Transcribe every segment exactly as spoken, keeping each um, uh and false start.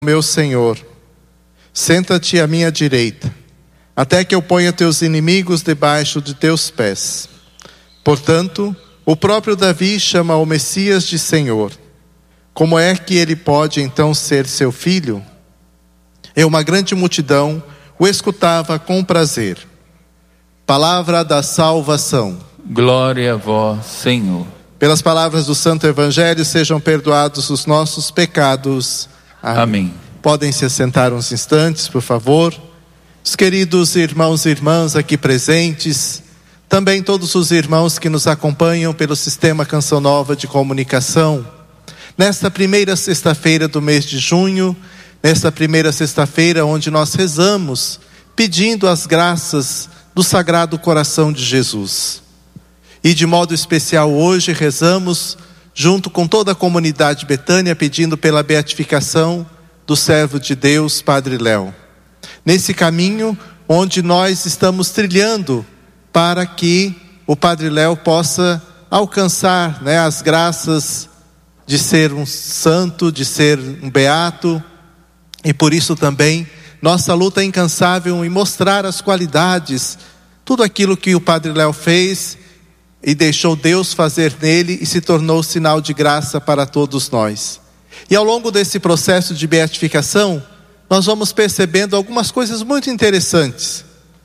Meu Senhor, senta-te à minha direita, até que eu ponha teus inimigos debaixo de teus pés. Portanto, o próprio Davi chama o Messias de Senhor. Como é que ele pode então ser seu filho? E uma grande multidão o escutava com prazer. Palavra da salvação. Glória a vós, Senhor. Pelas palavras do Santo Evangelho, sejam perdoados os nossos pecados. Amém. Amém. Podem se assentar uns instantes, por favor. Os queridos irmãos e irmãs aqui presentes, também todos os irmãos que nos acompanham pelo Sistema Canção Nova de Comunicação. Nesta primeira sexta-feira do mês de junho, nesta primeira sexta-feira onde nós rezamos, pedindo as graças do Sagrado Coração de Jesus. E de modo especial hoje rezamos junto com toda a comunidade Betânia, pedindo pela beatificação do servo de Deus, Padre Léo. Nesse caminho onde nós estamos trilhando para que o Padre Léo possa alcançar, né, as graças de ser um santo, de ser um beato, e por isso também nossa luta é incansável em mostrar as qualidades, tudo aquilo que o Padre Léo fez e deixou Deus fazer nele e se tornou sinal de graça para todos nós. E ao longo desse processo de beatificação, nós vamos percebendo algumas coisas muito interessantes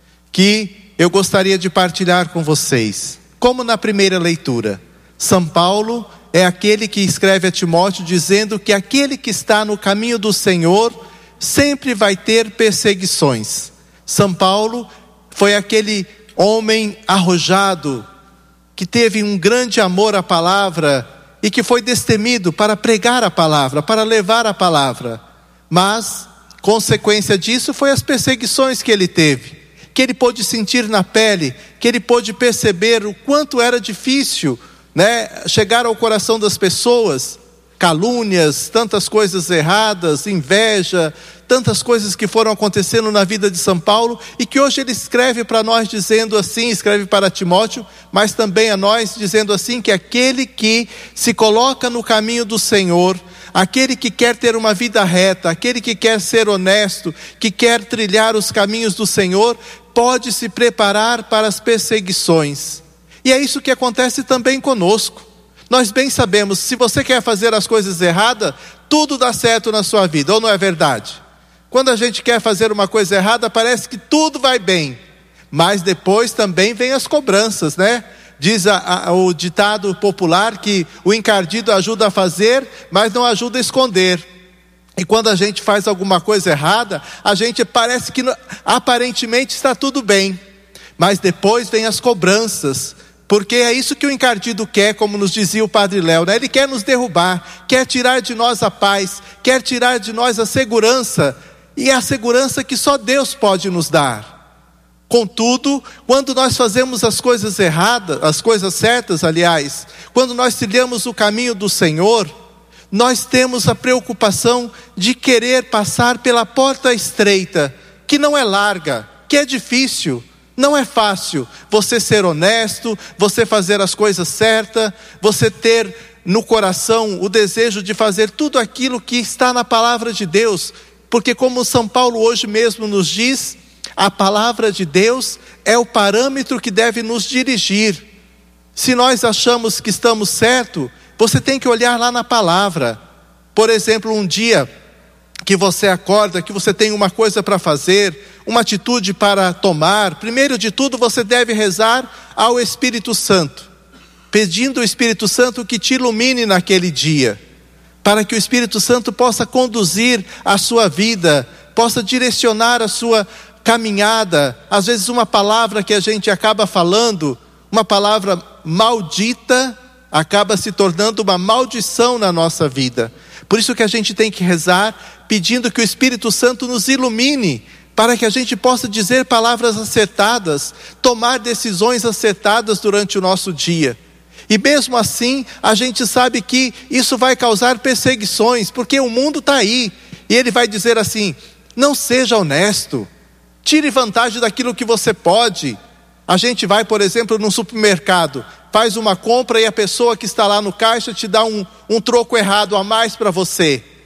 que eu gostaria de partilhar com vocês. Como na primeira leitura, São Paulo é aquele que escreve a Timóteo dizendo que aquele que está no caminho do Senhor sempre vai ter perseguições. São Paulo foi aquele homem arrojado, que teve um grande amor à palavra e que foi destemido para pregar a palavra, para levar a palavra. Mas, consequência disso foi as perseguições que ele teve, que ele pôde sentir na pele, que ele pôde perceber o quanto era difícil, né, chegar ao coração das pessoas. Calúnias, tantas coisas erradas, inveja, tantas coisas que foram acontecendo na vida de São Paulo e que hoje ele escreve para nós dizendo assim, escreve para Timóteo, mas também a nós dizendo assim, que aquele que se coloca no caminho do Senhor, aquele que quer ter uma vida reta, aquele que quer ser honesto, que quer trilhar os caminhos do Senhor, pode se preparar para as perseguições. E é isso que acontece também conosco. Nós bem sabemos, se você quer fazer as coisas erradas, tudo dá certo na sua vida, ou não é verdade? Quando a gente quer fazer uma coisa errada, parece que tudo vai bem, mas depois também vem as cobranças, né? Diz a, a, o ditado popular que o encardido ajuda a fazer, mas não ajuda a esconder. E quando a gente faz alguma coisa errada, a gente parece que aparentemente está tudo bem, mas depois vem as cobranças. Porque é isso que o encardido quer, como nos dizia o Padre Léo, né? Ele quer nos derrubar, quer tirar de nós a paz, quer tirar de nós a segurança, e é a segurança que só Deus pode nos dar. Contudo, quando nós fazemos as coisas erradas, as coisas certas, aliás, quando nós trilhamos o caminho do Senhor, nós temos a preocupação de querer passar pela porta estreita, que não é larga, que é difícil. Não é fácil você ser honesto, você fazer as coisas certas, você ter no coração o desejo de fazer tudo aquilo que está na palavra de Deus, porque como São Paulo hoje mesmo nos diz, a palavra de Deus é o parâmetro que deve nos dirigir. Se nós achamos que estamos certo, você tem que olhar lá na palavra. Por exemplo, um dia que você acorda, que você tem uma coisa para fazer, uma atitude para tomar, primeiro de tudo você deve rezar ao Espírito Santo, pedindo ao Espírito Santo que te ilumine naquele dia, para que o Espírito Santo possa conduzir a sua vida, possa direcionar a sua caminhada. Às vezes uma palavra que a gente acaba falando, uma palavra maldita, acaba se tornando uma maldição na nossa vida. Por isso que a gente tem que rezar, pedindo que o Espírito Santo nos ilumine, para que a gente possa dizer palavras acertadas, tomar decisões acertadas durante o nosso dia. E mesmo assim, a gente sabe que isso vai causar perseguições, porque o mundo está aí, e ele vai dizer assim, não seja honesto, tire vantagem daquilo que você pode. A gente vai, por exemplo, num supermercado, faz uma compra e a pessoa que está lá no caixa te dá um, um troco errado a mais para você.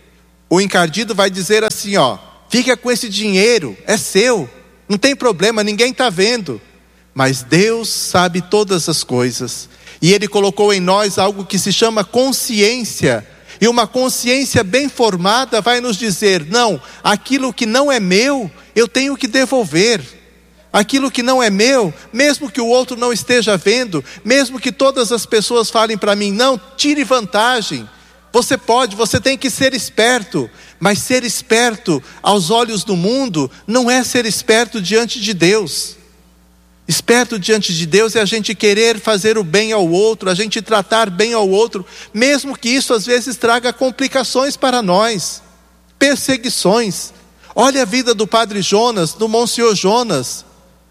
o encardido vai dizer assim, ó, fica com esse dinheiro, é seu, não tem problema, ninguém está vendo. Mas Deus sabe todas as coisas, e Ele colocou em nós algo que se chama consciência, e uma consciência bem formada vai nos dizer, não, aquilo que não é meu, eu tenho que devolver. Aquilo que não é meu, mesmo que o outro não esteja vendo, mesmo que todas as pessoas falem para mim, não, tire vantagem. Você pode, você tem que ser esperto, mas ser esperto aos olhos do mundo não é ser esperto diante de Deus. Esperto diante de Deus é a gente querer fazer o bem ao outro, a gente tratar bem ao outro, mesmo que isso às vezes traga complicações para nós, perseguições. Olha a vida do Padre Jonas, do Monsenhor Jonas.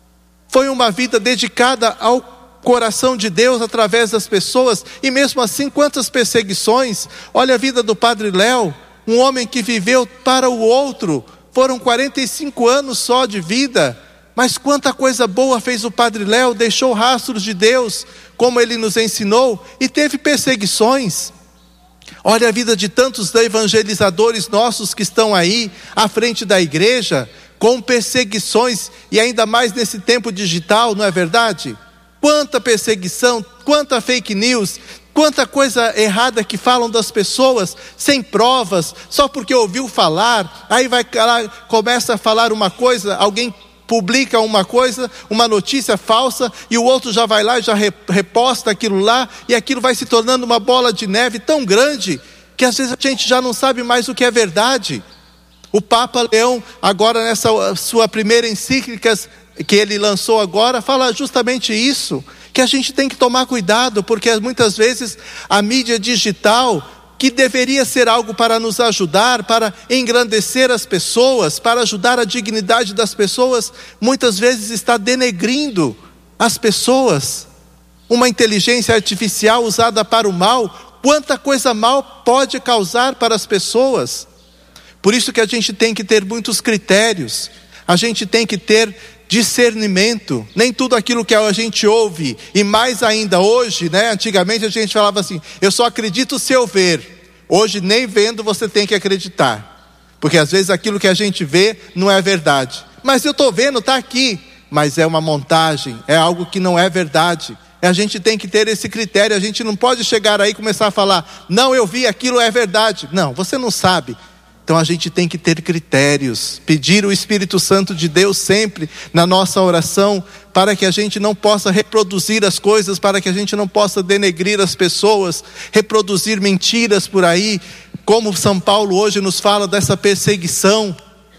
Foi uma vida dedicada ao coração de Deus através das pessoas, e mesmo assim quantas perseguições. Olha a vida do Padre Léo, um homem que viveu para o outro, foram quarenta e cinco anos só de vida, mas quanta coisa boa fez o Padre Léo, deixou rastros de Deus, como ele nos ensinou, e teve perseguições. Olha a vida de tantos evangelizadores nossos que estão aí, à frente da igreja, com perseguições, e ainda mais nesse tempo digital, não é verdade? Quanta perseguição, quanta fake news, quanta coisa errada que falam das pessoas, sem provas, só porque ouviu falar, aí vai lá, começa a falar uma coisa, alguém publica uma coisa, uma notícia falsa, e o outro já vai lá e já reposta aquilo lá, e aquilo vai se tornando uma bola de neve tão grande, que às vezes a gente já não sabe mais o que é verdade. O Papa Leão, agora nessa sua primeira encíclica que ele lançou agora, fala justamente isso, que a gente tem que tomar cuidado, porque muitas vezes a mídia digital, que deveria ser algo para nos ajudar, para engrandecer as pessoas, para ajudar a dignidade das pessoas, muitas vezes está denegrindo as pessoas. Uma inteligência artificial usada para o mal, quanta coisa mal pode causar para as pessoas. Por isso que a gente tem que ter muitos critérios, a gente tem que ter discernimento. Nem tudo aquilo que a gente ouve, e mais ainda hoje, né? Antigamente a gente falava assim, eu só acredito se eu ver. Hoje nem vendo você tem que acreditar, porque às vezes aquilo que a gente vê não é verdade. Mas eu estou vendo, está aqui, mas é uma montagem, é algo que não é verdade. A gente tem que ter esse critério, a gente não pode chegar aí e começar a falar, não, eu vi, aquilo é verdade. Não, você não sabe. Então a gente tem que ter critérios, pedir o Espírito Santo de Deus sempre na nossa oração, para que a gente não possa reproduzir as coisas, para que a gente não possa denegrir as pessoas, reproduzir mentiras por aí, como São Paulo hoje nos fala dessa perseguição.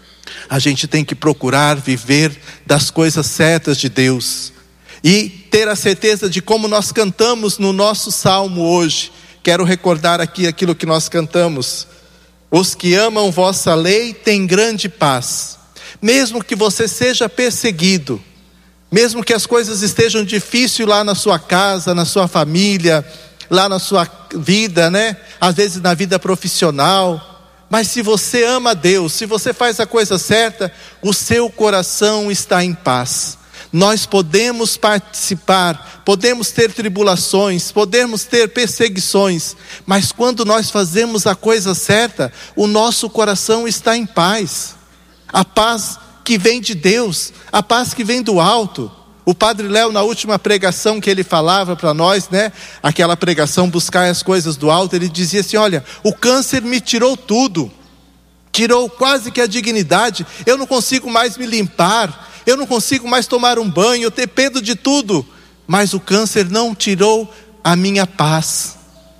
A gente tem que procurar viver das coisas certas de Deus, e ter a certeza de como nós cantamos no nosso salmo hoje. Quero recordar aqui aquilo que nós cantamos. Os que amam vossa lei têm grande paz. Mesmo que você seja perseguido, mesmo que as coisas estejam difíceis lá na sua casa, na sua família, lá na sua vida, né? Às vezes na vida profissional, mas se você ama Deus, se você faz a coisa certa, o seu coração está em paz. Nós podemos participar, podemos ter tribulações, podemos ter perseguições, mas quando nós fazemos a coisa certa, o nosso coração está em paz. A paz que vem de Deus, a paz que vem do alto. O Padre Léo, na última pregação que ele falava para nós, né, aquela pregação buscar as coisas do alto, ele dizia assim, olha, o câncer me tirou tudo, tirou quase que a dignidade, eu não consigo mais me limpar, eu não consigo mais tomar um banho, eu tenho medo de tudo, mas o câncer não tirou a minha paz,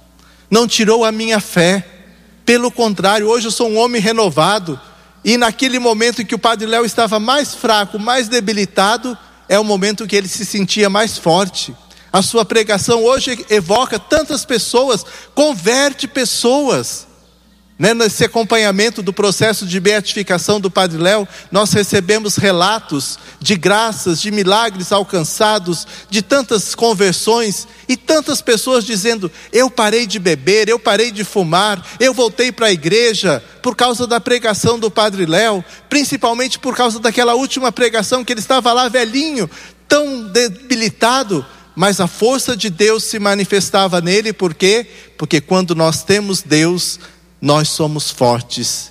não tirou a minha fé, pelo contrário, hoje eu sou um homem renovado, e naquele momento em que o Padre Léo estava mais fraco, mais debilitado, é o momento que ele se sentia mais forte. A sua pregação hoje evoca tantas pessoas, converte pessoas, né? Nesse acompanhamento do processo de beatificação do Padre Léo, nós recebemos relatos de graças, de milagres alcançados, de tantas conversões, e tantas pessoas dizendo, eu parei de beber, eu parei de fumar, eu voltei para a igreja, por causa da pregação do Padre Léo, principalmente por causa daquela última pregação, que ele estava lá velhinho, tão debilitado, mas a força de Deus se manifestava nele. Por quê? Porque quando nós temos Deus, nós somos fortes,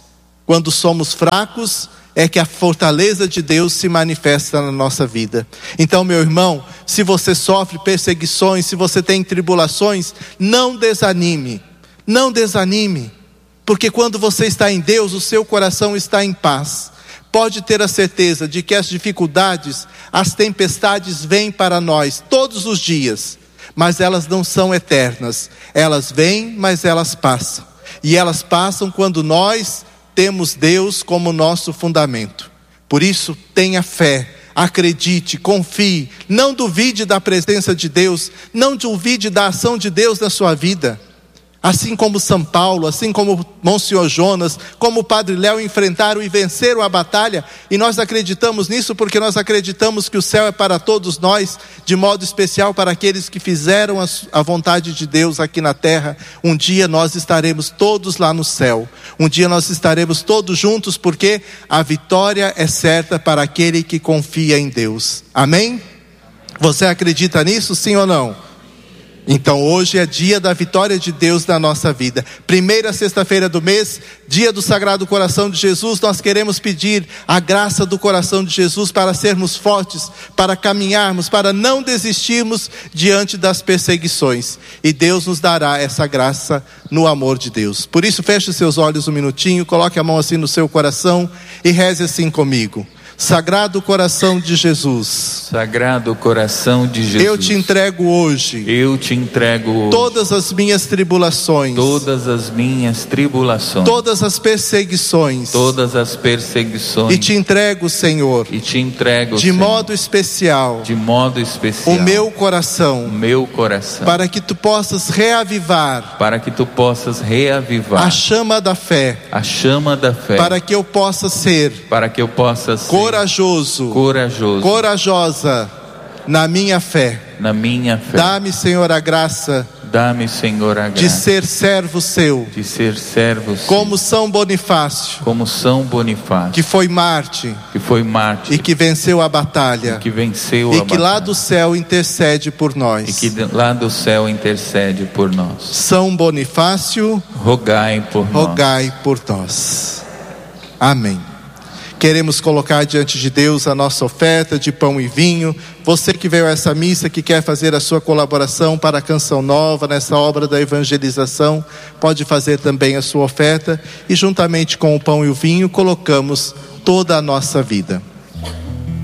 Quando somos fracos, é que a fortaleza de Deus se manifesta na nossa vida. Então, meu irmão, se você sofre perseguições, se você tem tribulações, não desanime, não desanime, porque quando você está em Deus, o seu coração está em paz. Pode ter a certeza de que as dificuldades, as tempestades vêm para nós todos os dias, mas elas não são eternas. Elas vêm, mas elas passam. E elas passam quando nós temos Deus como nosso fundamento. Por isso, tenha fé, acredite, confie, não duvide da presença de Deus, não duvide da ação de Deus na sua vida. Assim como São Paulo, assim como Monsenhor Jonas, como o Padre Léo enfrentaram e venceram a batalha, e nós acreditamos nisso porque nós acreditamos que o céu é para todos nós, de modo especial para aqueles que fizeram a vontade de Deus aqui na terra. Um dia nós estaremos todos lá no céu, um dia nós estaremos todos juntos, porque a vitória é certa para aquele que confia em Deus. Amém? Você acredita nisso, sim ou não? Então hoje é dia da vitória de Deus na nossa vida. Primeira sexta-feira do mês, dia do Sagrado Coração de Jesus. Nós queremos pedir a graça do coração de Jesus para sermos fortes, para caminharmos, para não desistirmos diante das perseguições. E Deus nos dará essa graça no amor de Deus. Por isso, feche seus olhos um minutinho, coloque a mão assim no seu coração e reze assim comigo. Sagrado Coração de Jesus, Sagrado Coração de Jesus, eu te entrego hoje, eu te entrego hoje todas as minhas tribulações, todas as minhas tribulações, todas as perseguições, todas as perseguições, e te entrego, Senhor, e te entrego, de Senhor, modo especial, de modo especial, o meu coração, o meu coração, para que tu possas reavivar, para que tu possas reavivar a chama da fé, a chama da fé, para que eu possa ser, para que eu possa ser corajoso, corajoso, corajosa na minha fé. na minha fé. Dá-me, Senhor, a graça Dá-me, Senhor, a de graça ser servo seu, de ser servo seu, como São Bonifácio, como São Bonifácio, que foi Marte que foi mártir e que venceu a batalha, que venceu e a que lá batalha, do céu intercede por e nós. que lá do céu intercede por nós. São Bonifácio, Rogai por nós. rogai por nós. Amém. Queremos colocar diante de Deus a nossa oferta de pão e vinho. Você que veio a essa missa, que quer fazer a sua colaboração para a Canção Nova, nessa obra da evangelização, pode fazer também a sua oferta. E juntamente com o pão e o vinho, colocamos toda a nossa vida.